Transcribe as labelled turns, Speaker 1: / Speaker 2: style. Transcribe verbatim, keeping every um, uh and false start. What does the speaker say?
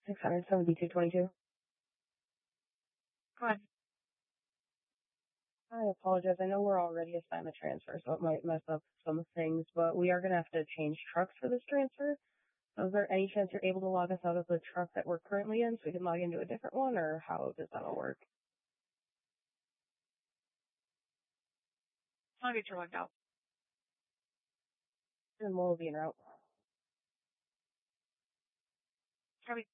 Speaker 1: six hundred seventy-two twenty-two.
Speaker 2: Go ahead.
Speaker 1: I apologize. I know we're already assigned the transfer, so it might mess up some things, but we are going to have to change trucks for this transfer. So is there any chance you're able to log us out of the truck that we're currently in so we can log into a different one, or how does that all work?
Speaker 2: I'll get you logged out.
Speaker 1: And we'll be en route.
Speaker 2: Copy.